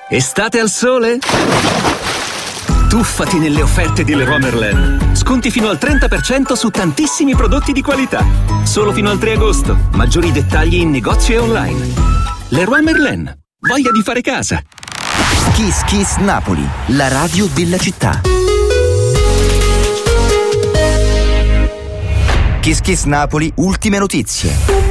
Estate al sole? Tuffati nelle offerte di Leroy Merlin. Sconti fino al 30% su tantissimi prodotti di qualità. Solo fino al 3 agosto. Maggiori dettagli in negozio e online. Leroy Merlin. Voglia di fare casa. Kiss Kiss Napoli, la radio della città. Kiss Kiss Napoli, ultime notizie.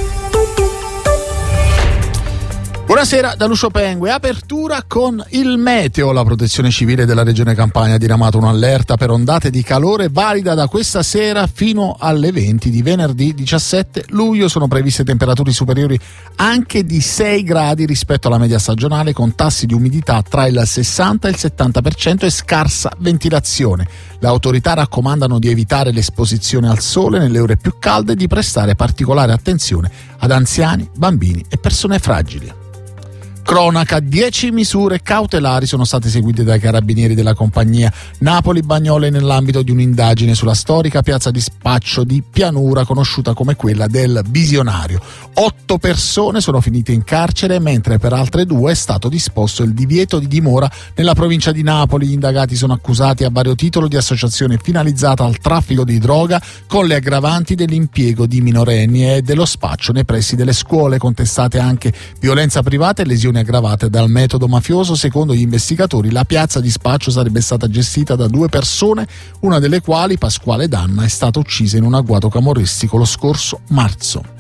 Buonasera da Lucio Pengue. Apertura con il meteo. La protezione civile della regione Campania ha diramato un'allerta per ondate di calore valida da questa sera fino alle 20 di venerdì 17 luglio. Sono previste temperature superiori anche di 6 gradi rispetto alla media stagionale, con tassi di umidità tra il 60 e il 70% e scarsa ventilazione. Le autorità raccomandano di evitare l'esposizione al sole nelle ore più calde e di prestare particolare attenzione ad anziani, bambini e persone fragili. Cronaca, 10 misure cautelari sono state eseguite dai carabinieri della compagnia Napoli-Bagnole nell'ambito di un'indagine sulla storica piazza di spaccio di Pianura, conosciuta come quella del Visionario. 8 persone sono finite in carcere, mentre per altre 2 è stato disposto il divieto di dimora nella provincia di Napoli. Gli indagati sono accusati a vario titolo di associazione finalizzata al traffico di droga, con le aggravanti dell'impiego di minorenni e dello spaccio nei pressi delle scuole. Contestate anche violenza privata e lesioni aggravate dal metodo mafioso. Secondo gli investigatori, la piazza di spaccio sarebbe stata gestita da 2 persone, una delle quali, Pasquale Danna, è stata uccisa in un agguato camorristico lo scorso marzo.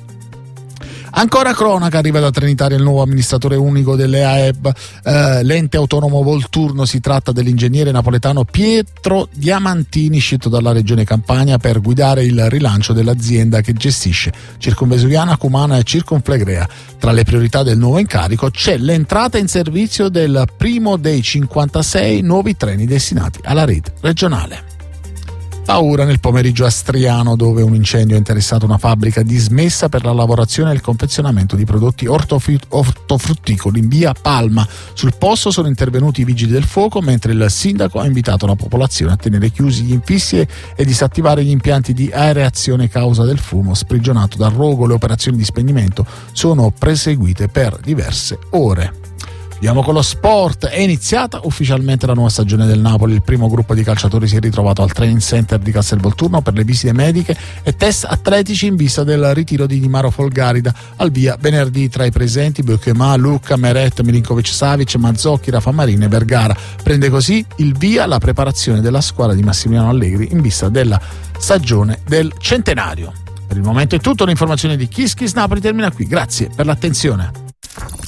Ancora cronaca, arriva da Trenitalia il nuovo amministratore unico delle AEB, l'ente autonomo Volturno. Si tratta dell'ingegnere napoletano Pietro Diamantini, scelto dalla regione Campania per guidare il rilancio dell'azienda che gestisce Circumvesuviana, Cumana e Circumflegrea. Tra le priorità del nuovo incarico c'è l'entrata in servizio del primo dei 56 nuovi treni destinati alla rete regionale. Paura nel pomeriggio astriano, dove un incendio ha interessato una fabbrica dismessa per la lavorazione e il confezionamento di prodotti ortofrutticoli in via Palma. Sul posto sono intervenuti i vigili del fuoco, mentre il sindaco ha invitato la popolazione a tenere chiusi gli infissi e disattivare gli impianti di aereazione causa del fumo sprigionato dal rogo. Le operazioni di spegnimento sono proseguite per diverse ore. Andiamo con lo sport. È iniziata ufficialmente la nuova stagione del Napoli. Il primo gruppo di calciatori si è ritrovato al training center di Castelvolturno per le visite mediche e test atletici in vista del ritiro di Di Maro Folgarida. Al via venerdì tra i presenti Beuchema, Lucca, Meret, Milinkovic-Savic, Mazzocchi, Rafa Marini e Vergara. Prende così il via la preparazione della squadra di Massimiliano Allegri in vista della stagione del centenario. Per il momento è tutto. L'informazione di Kiss Kiss Napoli termina qui. Grazie per l'attenzione.